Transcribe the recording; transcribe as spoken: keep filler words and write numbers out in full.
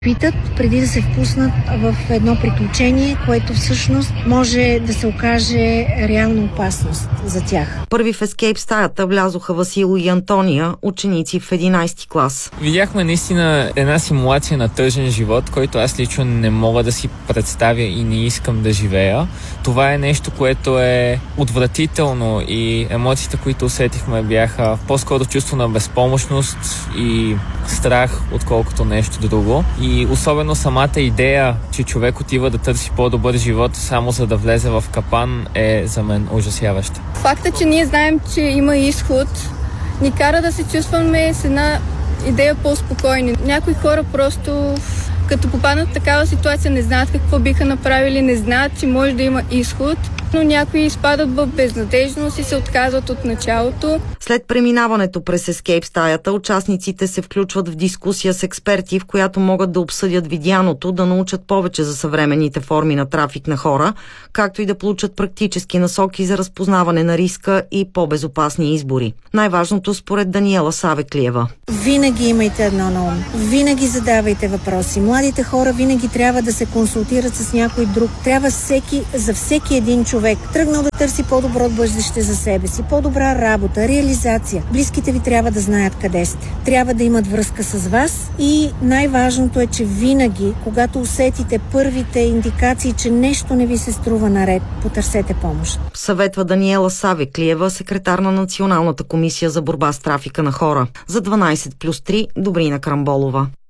Питат преди да се впуснат в едно приключение, което всъщност може да се окаже реална опасност за тях. Първи в ескейп стаята влязоха Васило и Антония, ученици в единайсети клас. Видяхме наистина една симулация на тъжен живот, който аз лично не мога да си представя и не искам да живея. Това е нещо, което е отвратително и емоциите, които усетихме, бяха по-скоро чувство на безпомощност и страх, отколкото нещо друго. И особено самата идея, че човек отива да търси по-добър живот само за да влезе в капан, е за мен ужасяваща. Факта, че ние знаем, че има изход, ни кара да се чувстваме с една идея по-спокойни. Някои хора просто, като попаднат в такава ситуация, не знаят какво биха направили, не знаят, че може да има изход, но някои изпадат в безнадежност и се отказват от началото. След преминаването през ескейп стаята, участниците се включват в дискусия с експерти, в която могат да обсъдят видяното, да научат повече за съвременните форми на трафик на хора, както и да получат практически насоки за разпознаване на риска и по-безопасни избори. Най-важното според Даниела Савеклиева. Винаги имайте едно на ум. Винаги задавайте въпроси. Младите хора винаги трябва да се консултират с някой друг. Трябва всеки, за всеки един човек тръгнал да търси по-добро бъдеще за себе си, по-добра работа, реализация. Близките ви трябва да знаят къде сте. Трябва да имат връзка с вас и най-важното е, че винаги, когато усетите първите индикации, че нещо не ви се струва наред, потърсете помощ. Съветва Даниела Савеклиева, секретар на Националната комисия за борба с трафика на хора. За дванайсет плюс три Добрина Крамболова.